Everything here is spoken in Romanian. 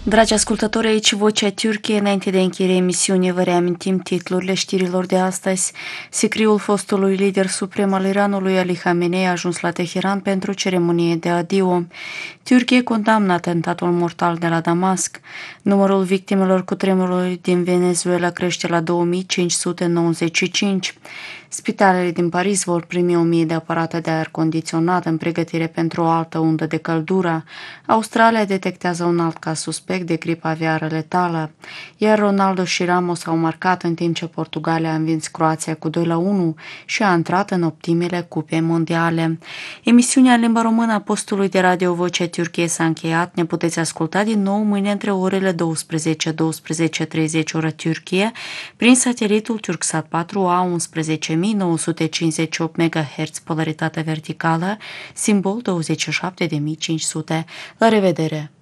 Dragi ascultători, aici Vocea Turciei. Înainte de încheierea emisiunii, vă reamintim titlurile știrilor de astăzi. Sicriul fostului lider suprem al Iranului, Ali Khamenei, a ajuns la Teheran pentru ceremonie de adio. Turcia condamnă atentatul mortal de la Damasc. Numărul victimelor cutremurului din Venezuela crește la 2595. Spitalele din Paris vor primi 1000 de aparate de aer condiționat în pregătire pentru o altă undă de căldură. Australia detectează un alt caz suspect de gripă aviară letală, iar Ronaldo și Ramos au marcat în timp ce Portugalia a învins Croația cu 2-1 și a intrat în optimile cupe mondiale. Emisiunea în limba română a postului de radio Vocea Turciei s-a încheiat. Ne puteți asculta din nou mâine între orele 12-12:30 ora Turcie prin satelitul Turksat 4A 11958 MHz, polaritate verticală, simbol 27500. La revedere!